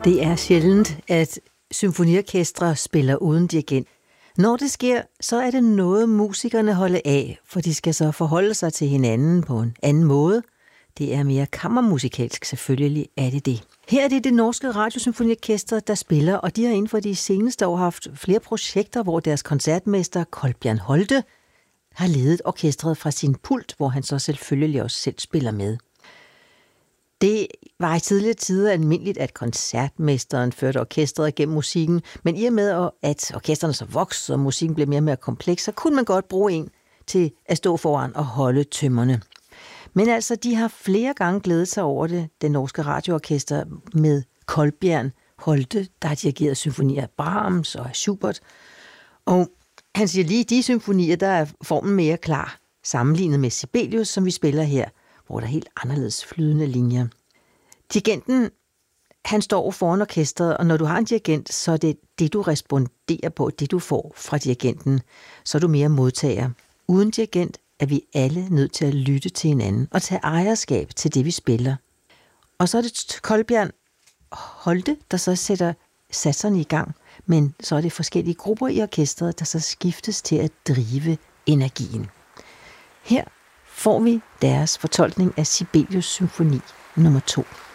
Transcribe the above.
Det er sjældent, at symfoniorkestre spiller uden dirigent. Når det sker, så er det noget, musikerne holder af, for de skal så forholde sig til hinanden på en anden måde. Det er mere kammermusikalsk, selvfølgelig er det det. Her er det norske radiosymfoniorkester, der spiller, og de har inden for de seneste år haft flere projekter, hvor deres koncertmester Kolbjørn Holte har ledet orkestret fra sin pult, hvor han så selvfølgelig også selv spiller med. Det var i tidligere tider almindeligt, at koncertmesteren førte orkestret gennem musikken, men i og med, at orkestrene så voksede, og musikken blev mere og mere kompleks, så kunne man godt bruge en til at stå foran og holde tømmerne. Men altså, de har flere gange glædet sig over det norske radioorkester med Kolbjørn Holte, der har dirigeret symfonier af Brahms og af Schubert. Og han siger lige, de symfonier, der er formen mere klar, sammenlignet med Sibelius, som vi spiller her, hvor der er helt anderledes flydende linjer. Dirigenten, han står foran orkestret, og når du har en dirigent, så er det du responderer på, det du får fra dirigenten, så er du mere modtager. Uden dirigent er vi alle nødt til at lytte til hinanden og tage ejerskab til det, vi spiller. Og så er det Kolbjørn Holte, der så sætter satserne i gang, men så er det forskellige grupper i orkestret, der så skiftes til at drive energien. Her får vi deres fortolkning af Sibelius symfoni nummer 2.